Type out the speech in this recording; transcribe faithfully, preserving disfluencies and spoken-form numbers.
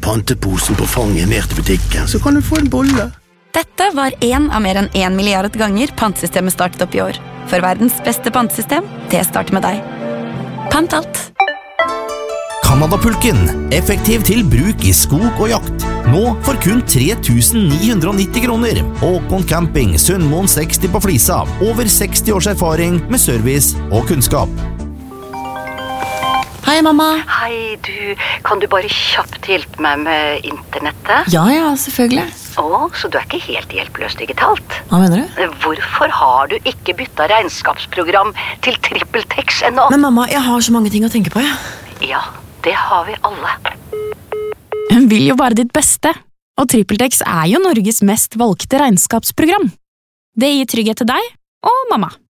panteposen på fanget ned til butikken, så kan du få en bolle. Dette var en av mer enn en milliard ganger pantsystemet startet opp i år. For verdens beste pantesystem, det starter med deg. Pant alt. Canadapulken, effektiv til bruk i skog og jakt. Nå for kun tre tusen ni hundre og nitti kroner. Håkon Camping, Sundmoen seksti på Flisa. Over seksti års erfaring med service og kunnskap. Hei, mamma. Hei, du. Kan du bare kjapt hjelpe meg med internettet? Ja, ja, selvfølgelig. Å, så du er ikke helt hjelpeløs digitalt? Hva mener du? Hvorfor har du ikke byttet regnskapsprogram til TrippelTex ennå? Men mamma, jeg har så mange ting å tenke på, ja. Ja, det har vi alle. Hun vil jo bare ditt beste, og TrippelTex er jo Norges mest valgte regnskapsprogram. Det gir trygghet til deg og mamma.